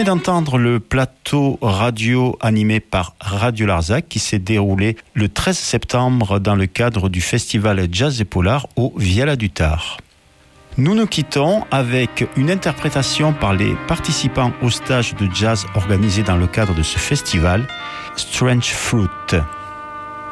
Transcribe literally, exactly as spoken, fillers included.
venez d'entendre le plateau radio animé par Radio Larzac qui s'est déroulé le treize septembre dans le cadre du festival Jazz et Polar au Viala du Tard. Nous nous quittons avec une interprétation par les participants au stage de jazz organisé dans le cadre de ce festival, Strange Fruit.